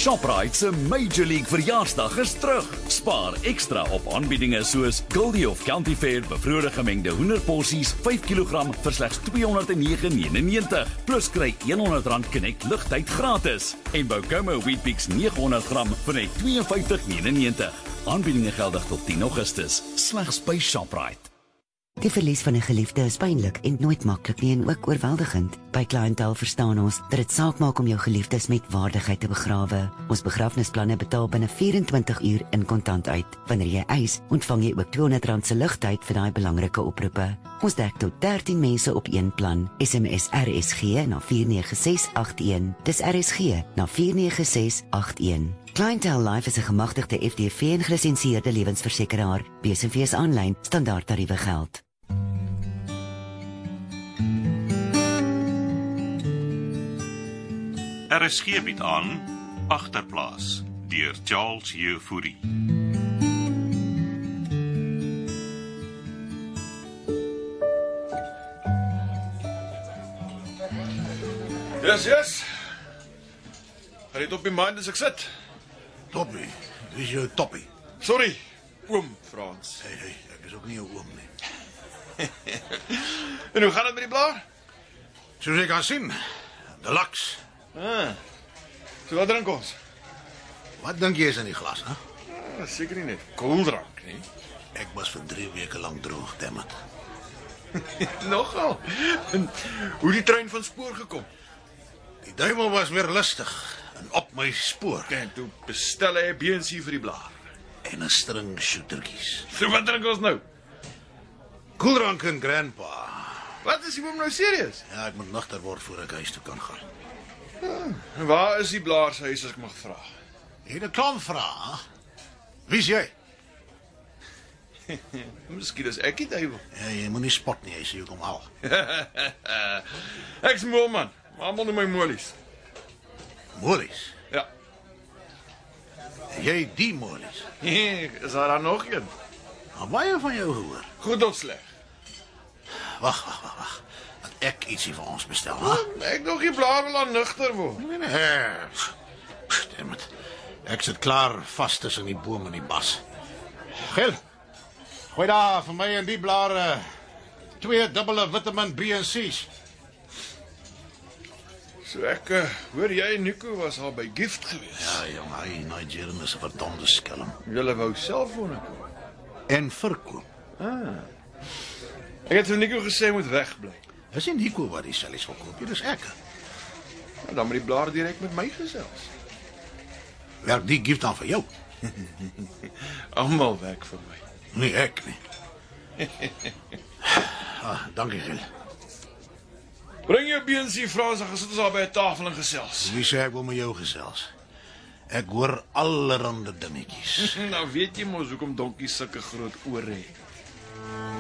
Shoprite se Major League verjaarsdag is terug. Spaar ekstra op aanbiedinge soos Goldie of County Fair bevroorde gemengde hoenderporsies 5 kg vir slegs R209.99. Plus kry R100 Connect ligtyd gratis. En Bougomo Weet-Bix 900 gram vir net R52.99. Aanbiedinge geldig tot 10 Augustus, slegs by Shoprite. Die verlies van 'n geliefde is pynlik en nooit maklik nie en ook oorweldigend. By Clientele verstaan ons dat dit saak maak om jou geliefdes met waardigheid te begrawe. Ons begrafnisplanne betaal binne 24 uur in kontant uit. Wanneer jy eis, ontvang jy ook R200 se ligtyd vir daai belangrike oproepe. Ons dek tot 13 mense op een plan. SMS RSG na 49681. Dis RSG na 49681. Clientele Life is 'n gemagtigde FDV en gelisensieerde lewensversekeraar. BSV aanlyn standaard tariewe geld. RSG bied aan Agterplaas deur Charles Jefouri. Yes. Gaan dit op die mind as ek sit? Toppie, wie is jou toppie? Sorry, oom Frans. Hey, ek is ook nie jou oom nie. En hoe gaan dit met die blaar? Soos ek kan sien, deluxe. So wat drink ons? Wat dink jy is in die glas, hè? Seker nie net koeldrank nie. Ek was vir 3 weke lank droog, dammit. Nogal. En hoe die trein van spoor gekom? Die duiwel was weer lustig en op my spoor. En toe bestel hy 'n BNC vir die blaar. En 'n string shootertjies. So wat drink ons nou? Koeldrank en grandpa. Wat is die oom nou serieus? Ja, ek moet nugter word voor ek huis toe kan gaan. En waar is die blaar se huis as ek mag vra? Jy het 'n klomp vrae. Wie is jy? Miskien is ek die duiwel. Ja, jy moet nie spot nie, jy sê jy kom al. Ek's Moelman, maar almal noem my Molies. Molies? Ja. Jy die Molies? Is daar dan nog een? Maar baie van jou gehoor. Goed of sleg? Wag. Dat ek ietsie vir ons bestel, hè? Ek nog die blaar wil aan nugter word. Nee. Dammit. Ek sit klaar vas tussen die boom en die bas. Gil. Gooi daar vir my en die blare 2 dubbele vitamin B en C's. So ek hoor jy en Nico was al by Gift gewees. Ja, jong, hy Nigerian is 'n verdomde skelm. Julle wou selfone koop. En verkoop. Ek het vir Nico gesê moet wegbly. Dis nie Nico wat die sellies verkoop, dis ek. Nou, dan moet die blaar direk met my gesels. Werk die gift dan vir jou? Almal werk vir my. Nee, ek nie. Dankie, Gil. Bring jou BNC Frans, dan gesit ons daar by 'n tafel en gesels. Wie sê ek wil met jou gesels? Ek hoor allerhande dingetjies. Nou weet jy mos hoekom donkies sulke groot ore het.